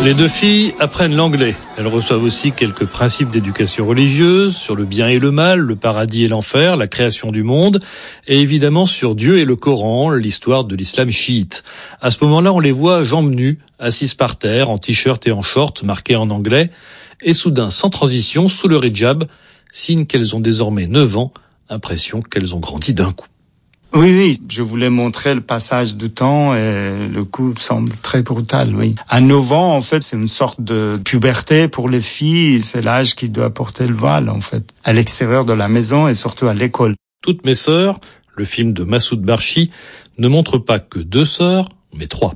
Les deux filles apprennent l'anglais. Elles reçoivent aussi quelques principes d'éducation religieuse, sur le bien et le mal, le paradis et l'enfer, la création du monde, et évidemment sur Dieu et le Coran, l'histoire de l'islam chiite. À ce moment-là, on les voit jambes nues, assises par terre, en t-shirt et en short, marqués en anglais, et soudain, sans transition, sous le hijab, signe qu'elles ont désormais 9 ans, impression qu'elles ont grandi d'un coup. Oui, je voulais montrer le passage du temps et le coup semble très brutal, oui. À 9 ans, en fait, c'est une sorte de puberté pour les filles, c'est l'âge qui doit porter le voile, en fait, à l'extérieur de la maison et surtout à l'école. Toutes mes sœurs, le film de Massoud Barchi, ne montre pas que 2 sœurs, mais 3.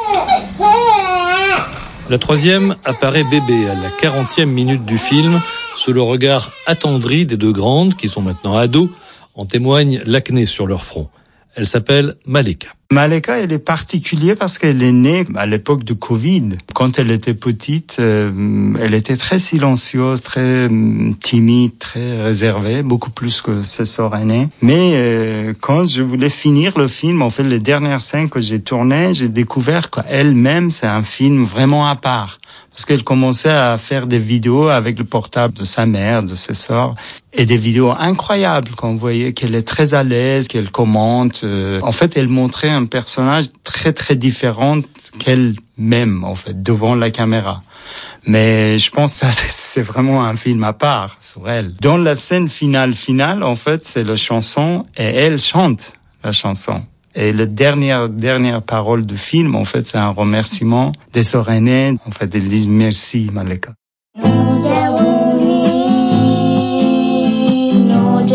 La troisième apparaît bébé à la 40e minute du film, sous le regard attendri des 2 grandes, qui sont maintenant ados. En témoigne l'acné sur leur front. Elle s'appelle Maleka. Maleka, elle est particulière parce qu'elle est née à l'époque du Covid. Quand elle était petite, elle était très silencieuse, très timide, très réservée, beaucoup plus que ses sœurs aînées. Mais quand je voulais finir le film, en fait, les dernières scènes que j'ai tournées, j'ai découvert qu'elle-même, c'est un film vraiment à part. Parce qu'elle commençait à faire des vidéos avec le portable de sa mère, de ses sœurs, et des vidéos incroyables qu'on voyait qu'elle est très à l'aise, qu'elle commente. En fait, elle montrait un personnage très très différent qu'elle-même, en fait, devant la caméra. Mais je pense que ça, c'est vraiment un film à part sur elle. Dans la scène finale, en fait, c'est la chanson et elle chante la chanson. Et la dernière parole du film, en fait, c'est un remerciement des sœurs aînées. En fait, elles disent merci, Maleka.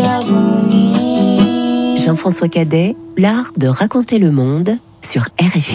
Jean-François Cadet, l'art de raconter le monde sur RFI.